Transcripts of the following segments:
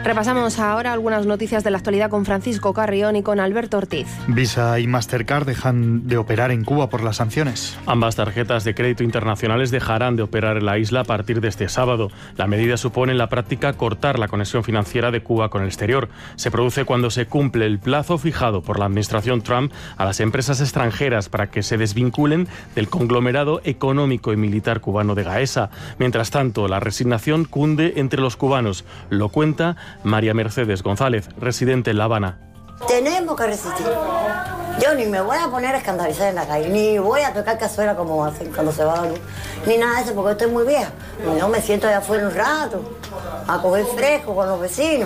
Repasamos ahora algunas noticias de la actualidad con Francisco Carrión y con Alberto Ortiz. Visa y Mastercard dejan de operar en Cuba por las sanciones. Ambas tarjetas de crédito internacionales dejarán de operar en la isla a partir de este sábado. La medida supone en la práctica cortar la conexión financiera de Cuba con el exterior. Se produce cuando se cumple el plazo fijado por la administración Trump a las empresas extranjeras para que se desvinculen del conglomerado económico y militar cubano de Gaesa. Mientras tanto, la resignación cunde entre los cubanos. Lo cuenta María Mercedes González, residente en La Habana. Tenemos que resistir. Yo ni me voy a poner a escandalizar en la calle, ni voy a tocar cazuela como hacen cuando se va la luz, ni nada de eso, porque estoy muy vieja. Yo me siento allá afuera un rato, a coger fresco con los vecinos,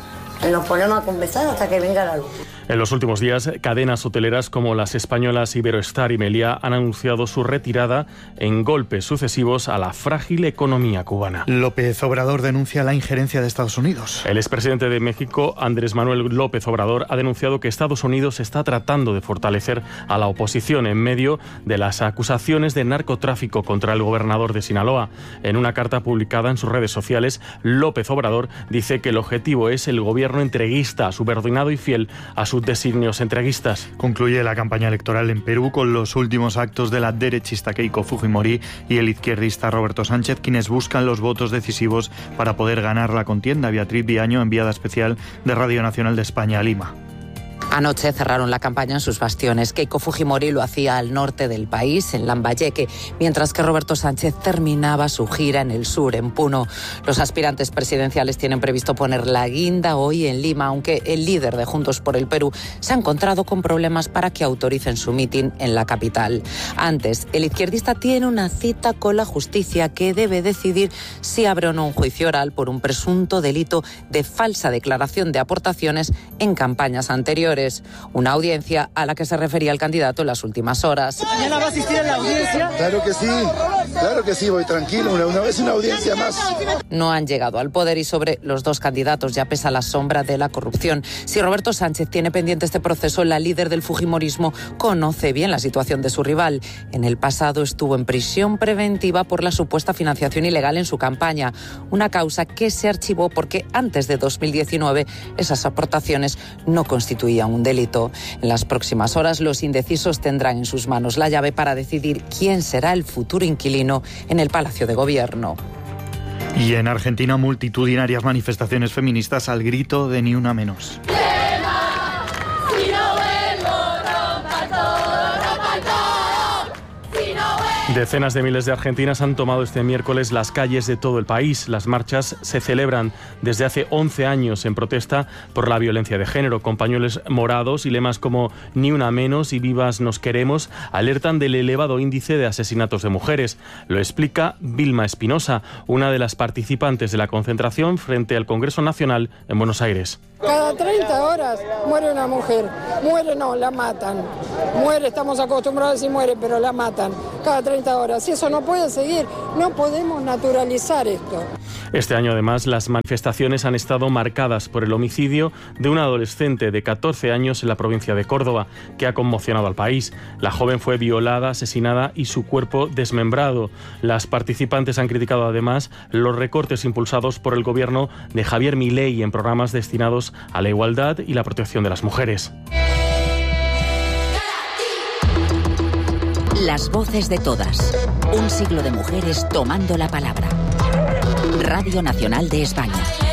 y nos ponemos a conversar hasta que venga la luz. En los últimos días, cadenas hoteleras como las españolas Iberoestar y Meliá han anunciado su retirada en golpes sucesivos a la frágil economía cubana. López Obrador denuncia la injerencia de Estados Unidos. El expresidente de México, Andrés Manuel López Obrador, ha denunciado que Estados Unidos está tratando de fortalecer a la oposición en medio de las acusaciones de narcotráfico contra el gobernador de Sinaloa. En una carta publicada en sus redes sociales, López Obrador dice que el objetivo es el gobierno entreguista, subordinado y fiel a sus designios entreguistas. Concluye la campaña electoral en Perú con los últimos actos de la derechista Keiko Fujimori y el izquierdista Roberto Sánchez, quienes buscan los votos decisivos para poder ganar la contienda. Beatriz Viaño, enviada especial de Radio Nacional de España a Lima. Anoche cerraron la campaña en sus bastiones. Keiko Fujimori lo hacía al norte del país, en Lambayeque, mientras que Roberto Sánchez terminaba su gira en el sur, en Puno. Los aspirantes presidenciales tienen previsto poner la guinda hoy en Lima, aunque el líder de Juntos por el Perú se ha encontrado con problemas para que autoricen su mitin en la capital. Antes, el izquierdista tiene una cita con la justicia que debe decidir si abre o no un juicio oral por un presunto delito de falsa declaración de aportaciones en campañas anteriores. Una audiencia a la que se refería el candidato en las últimas horas. ¿Mañana va a asistir a la audiencia? Claro que sí, voy tranquilo, una vez una audiencia más. No han llegado al poder y sobre los dos candidatos ya pesa la sombra de la corrupción. Si Roberto Sánchez tiene pendiente este proceso, la líder del fujimorismo conoce bien la situación de su rival. En el pasado estuvo en prisión preventiva por la supuesta financiación ilegal en su campaña, una causa que se archivó porque antes de 2019 esas aportaciones no constituían un delito. En las próximas horas, los indecisos tendrán en sus manos la llave para decidir quién será el futuro inquilino en el Palacio de Gobierno. Y en Argentina, multitudinarias manifestaciones feministas al grito de ni una menos. Decenas de miles de argentinas han tomado este miércoles las calles de todo el país. Las marchas se celebran desde hace 11 años en protesta por la violencia de género, con pañuelos morados y lemas como "Ni una menos" y "Vivas nos queremos" alertan del elevado índice de asesinatos de mujeres. Lo explica Vilma Espinosa, una de las participantes de la concentración frente al Congreso Nacional en Buenos Aires. Cada 30 horas muere una mujer. Muere no, la matan. Muere, estamos acostumbrados a decir muere, pero la matan. Cada 30 horas. Y eso no puede seguir. No podemos naturalizar esto. Este año, además, las manifestaciones han estado marcadas por el homicidio de una adolescente de 14 años en la provincia de Córdoba, que ha conmocionado al país. La joven fue violada, asesinada y su cuerpo desmembrado. Las participantes han criticado, además, los recortes impulsados por el gobierno de Javier Milei en programas destinados a la igualdad y la protección de las mujeres. Las voces de todas. Un siglo de mujeres tomando la palabra. Radio Nacional de España.